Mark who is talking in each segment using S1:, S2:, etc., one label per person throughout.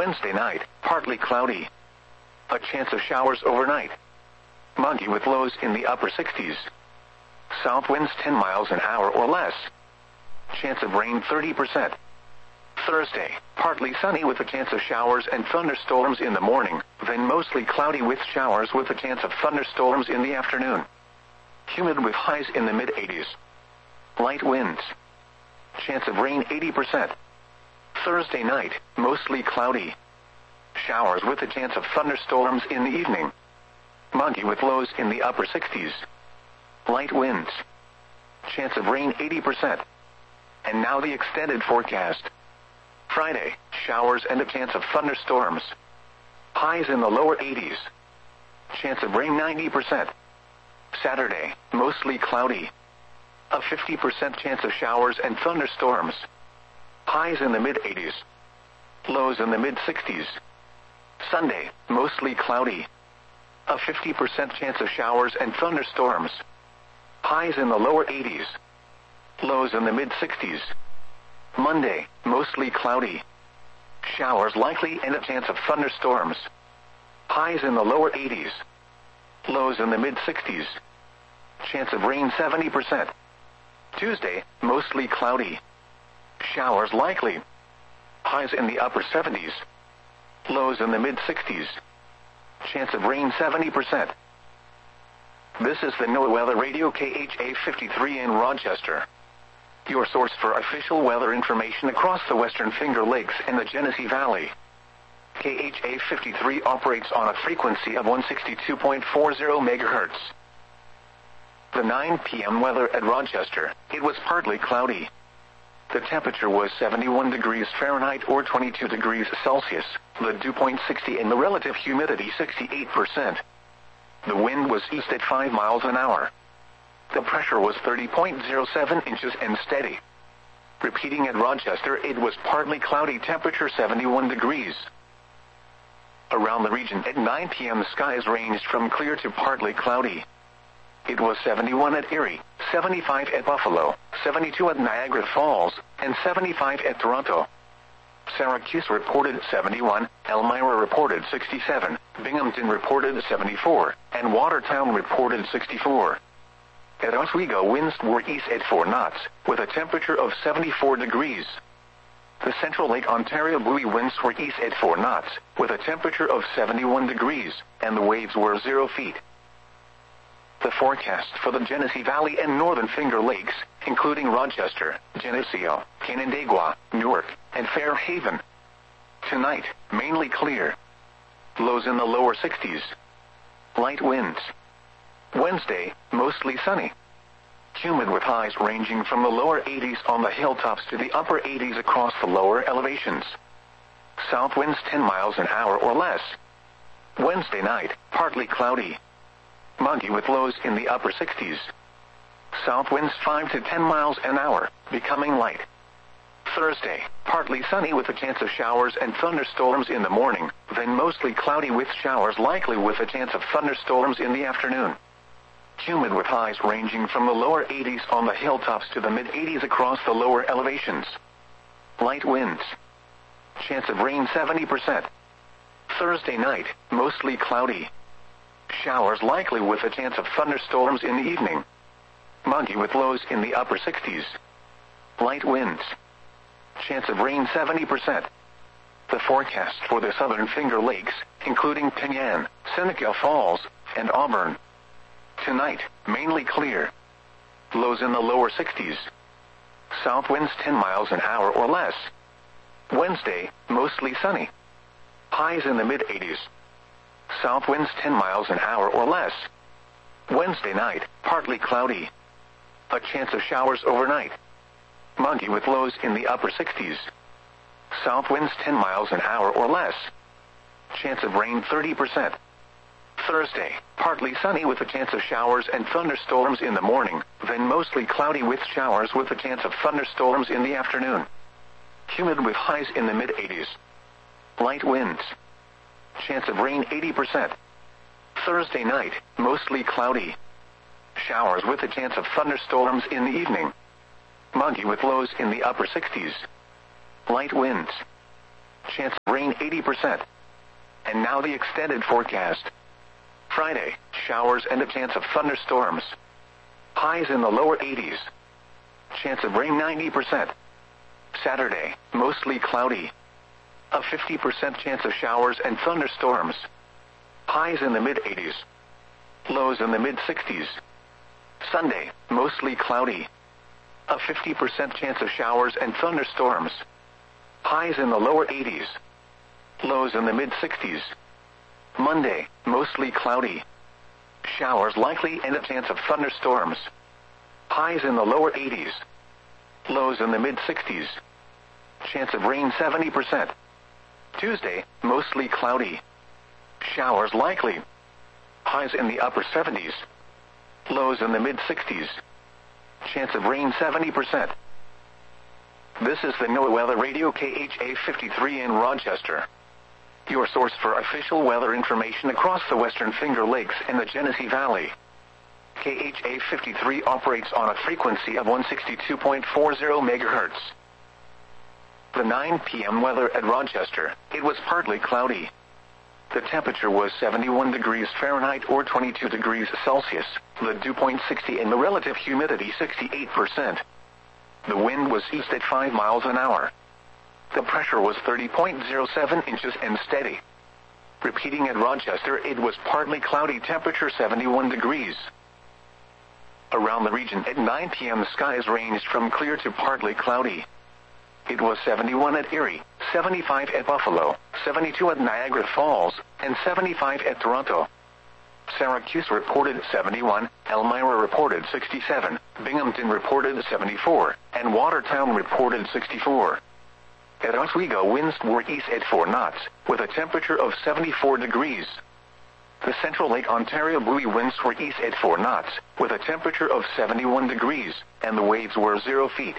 S1: Wednesday night, partly cloudy. A chance of showers overnight. Muggy with lows in the upper 60s. South winds 10 miles an hour or less. Chance of rain 30%. Thursday, partly sunny with a chance of showers and thunderstorms in the morning, then mostly cloudy with showers with a chance of thunderstorms in the afternoon. Humid with highs in the mid-80s. Light winds. Chance of rain 80%. Thursday night, mostly cloudy. Showers with a chance of thunderstorms in the evening. Muggy with lows in the upper 60s. Light winds. Chance of rain 80%. And now the extended forecast. Friday, showers and a chance of thunderstorms. Highs in the lower 80s. Chance of rain 90%. Saturday, mostly cloudy. A 50% chance of showers and thunderstorms. Highs in the mid-80s. Lows in the mid-60s. Sunday, mostly cloudy. A 50% chance of showers and thunderstorms. Highs in the lower 80s. Lows in the mid-60s. Monday, mostly cloudy. Showers likely and a chance of thunderstorms. Highs in the lower 80s. Lows in the mid-60s. Chance of rain 70%. Tuesday, mostly cloudy. Showers likely. Highs in the upper 70s. Lows in the mid-60s. Chance of rain 70%. This is the NOAA Weather Radio KHA 53 in Rochester. Your source for official weather information across the Western Finger Lakes and the Genesee Valley. KHA 53 operates on a frequency of 162.40 MHz. The 9 p.m. weather at Rochester, it was partly cloudy. The temperature was 71 degrees Fahrenheit or 22 degrees Celsius, the dew point 60 and the relative humidity 68%. The wind was east at 5 miles an hour. The pressure was 30.07 inches and steady. Repeating at Rochester, it was partly cloudy, temperature 71 degrees. Around the region at 9 p.m. skies ranged from clear to partly cloudy. It was 71 at Erie, 75 at Buffalo, 72 at Niagara Falls, and 75 at Toronto. Syracuse reported 71, Elmira reported 67, Binghamton reported 74, and Watertown reported 64. At Oswego, winds were east at 4 knots, with a temperature of 74 degrees. The Central Lake Ontario buoy winds were east at 4 knots, with a temperature of 71 degrees, and the waves were 0 feet. The forecast for the Genesee Valley and Northern Finger Lakes, including Rochester, Geneseo, Canandaigua, Newark, and Fairhaven. Tonight, mainly clear. Lows in the lower 60s. Light winds. Wednesday, mostly sunny. Humid with highs ranging from the lower 80s on the hilltops to the upper 80s across the lower elevations. South winds 10 miles an hour or less. Wednesday night, partly cloudy. Muggy with lows in the upper 60s. South winds 5 to 10 miles an hour, becoming light. Thursday, partly sunny with a chance of showers and thunderstorms in the morning, then mostly cloudy with showers likely with a chance of thunderstorms in the afternoon. Humid with highs ranging from the lower 80s on the hilltops to the mid-80s across the lower elevations. Light winds. Chance of rain 70%. Thursday night, mostly cloudy. Showers likely with a chance of thunderstorms in the evening. Muggy with lows in the upper 60s. Light winds. Chance of rain 70%. The forecast for the Southern Finger Lakes, including Penyan, Seneca Falls, and Auburn. Tonight, mainly clear. Lows in the lower 60s. South winds 10 miles an hour or less. Wednesday, mostly sunny. Highs in the mid-80s. South winds 10 miles an hour or less. Wednesday night, partly cloudy. A chance of showers overnight. Muggy with lows in the upper 60s. South winds 10 miles an hour or less. Chance of rain 30%. Thursday, partly sunny with a chance of showers and thunderstorms in the morning, then mostly cloudy with showers with a chance of thunderstorms in the afternoon. Humid with highs in the mid-80s. Light winds. Chance of rain 80%. Thursday night, mostly cloudy. Showers with a chance of thunderstorms in the evening. Muggy with lows in the upper 60s. Light winds. Chance of rain 80%. And now the extended forecast. Friday, showers and a chance of thunderstorms. Highs in the lower 80s. Chance of rain 90%. Saturday, mostly cloudy. A 50% chance of showers and thunderstorms. Highs in the mid-80s. Lows in the mid-60s. Sunday, mostly cloudy. A 50% chance of showers and thunderstorms. Highs in the lower 80s. Lows in the mid-60s. Monday, mostly cloudy. Showers likely and a chance of thunderstorms. Highs in the lower 80s. Lows in the mid-60s. Chance of rain 70%. Tuesday, mostly cloudy. Showers likely. Highs in the upper 70s. Lows in the mid-60s. Chance of rain 70%. This is the NOAA Weather Radio KHA 53 in Rochester. Your source for official weather information across the Western Finger Lakes and the Genesee Valley. KHA 53 operates on a frequency of 162.40 MHz. The 9 p.m. weather at Rochester, it was partly cloudy. The temperature was 71 degrees Fahrenheit or 22 degrees Celsius, the dew point 60 and the relative humidity 68%. The wind was east at 5 miles an hour. The pressure was 30.07 inches and steady. Repeating at Rochester, it was partly cloudy, temperature 71 degrees. Around the region at 9 p.m. skies ranged from clear to partly cloudy. It was 71 at Erie, 75 at Buffalo, 72 at Niagara Falls, and 75 at Toronto. Syracuse reported 71, Elmira reported 67, Binghamton reported 74, and Watertown reported 64. At Oswego, winds were east at 4 knots, with a temperature of 74 degrees. The Central Lake Ontario buoy winds were east at 4 knots, with a temperature of 71 degrees, and the waves were 0 feet.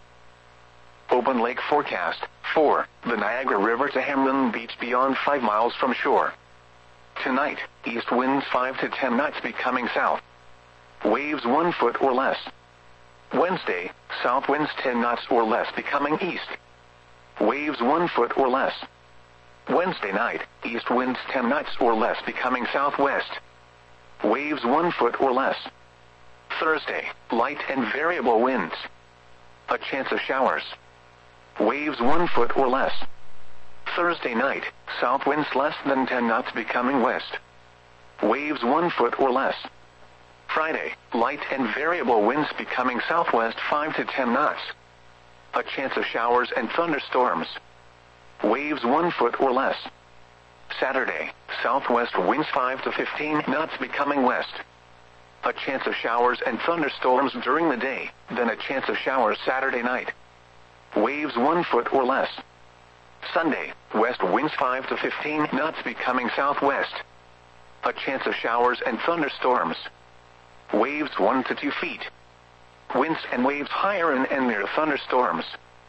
S1: Open lake forecast. 4. The Niagara River to Hamlin Beach beyond 5 miles from shore. Tonight, east winds 5 to 10 knots becoming south. Waves 1 foot or less. Wednesday, south winds 10 knots or less becoming east. Waves 1 foot or less. Wednesday night, east winds 10 knots or less becoming southwest. Waves 1 foot or less. Thursday, light and variable winds. A chance of showers. Waves 1 foot or less. Thursday night, south winds less than 10 knots becoming west. Waves 1 foot or less. Friday, light and variable winds becoming southwest 5 to 10 knots. A chance of showers and thunderstorms. Waves 1 foot or less. Saturday, southwest winds 5 to 15 knots becoming west. A chance of showers and thunderstorms during the day, then a chance of showers Saturday night. Waves 1 foot or less. Sunday, west winds 5 to 15 knots becoming southwest. A chance of showers and thunderstorms. Waves 1 to 2 feet. Winds and waves higher and near thunderstorms.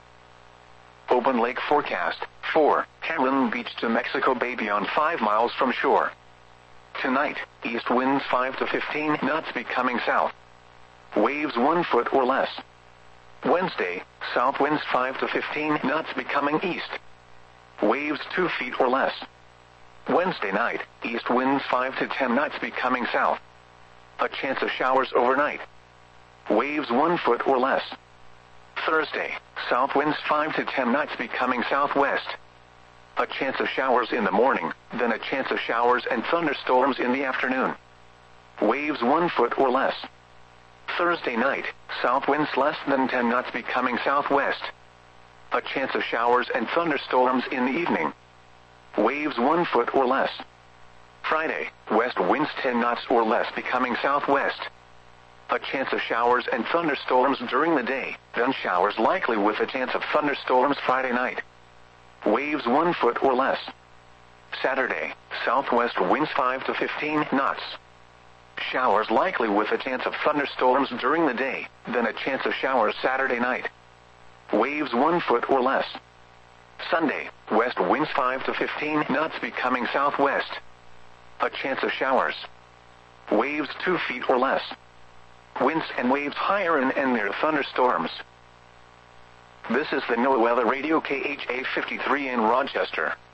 S1: Open lake forecast. 4. Hamlin Beach to Mexico Bay beyond 5 miles from shore. Tonight, east winds 5 to 15 knots becoming south. Waves 1 foot or less. Wednesday, south winds 5 to 15 knots becoming east. Waves 2 feet or less. Wednesday night, east winds 5 to 10 knots becoming south. A chance of showers overnight. Waves 1 foot or less. Thursday, south winds 5 to 10 knots becoming southwest. A chance of showers in the morning, then a chance of showers and thunderstorms in the afternoon. Waves 1 foot or less. Thursday night, south winds less than 10 knots becoming southwest. A chance of showers and thunderstorms in the evening. Waves 1 foot or less. Friday, west winds 10 knots or less becoming southwest. A chance of showers and thunderstorms during the day, then showers likely with a chance of thunderstorms Friday night. Waves 1 foot or less. Saturday, southwest winds 5 to 15 knots. Showers likely with a chance of thunderstorms during the day, then a chance of showers Saturday night. Waves 1 foot or less. Sunday, west winds 5 to 15 knots becoming southwest. A chance of showers. Waves 2 feet or less. Winds and waves higher and near thunderstorms. This is the NOAA Weather Radio KHA 53 in Rochester.